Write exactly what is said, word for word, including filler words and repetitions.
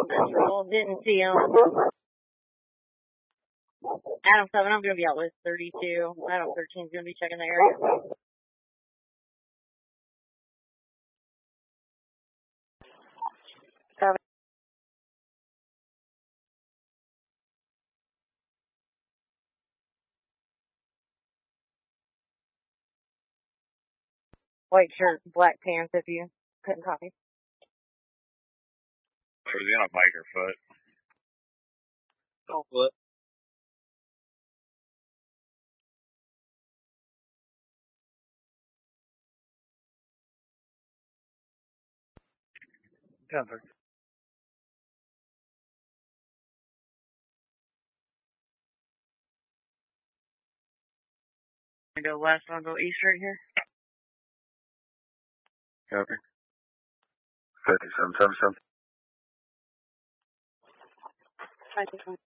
miserable. Didn't see him. Adam seven, I'm going to be out with thirty-two. Adam thirteen is going to be checking the area. Seven. White shirt, black pants if you couldn't copy. Was he on a bike or foot? On foot. Cover. I go west, I'll go east right here. Copy. fifty-seven seventy-seven. Five, six, one.